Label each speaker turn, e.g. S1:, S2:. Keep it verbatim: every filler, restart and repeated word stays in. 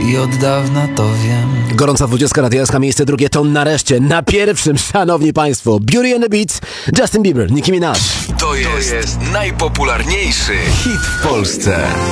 S1: i od dawna to wiem.
S2: Gorąca dwudziestka Radia S K, miejsce drugie to nareszcie na pierwszym, szanowni państwo, Beauty and the Beat, Justin Bieber, Nicki Minaj.
S3: To jest, to jest najpopularniejszy hit w Polsce.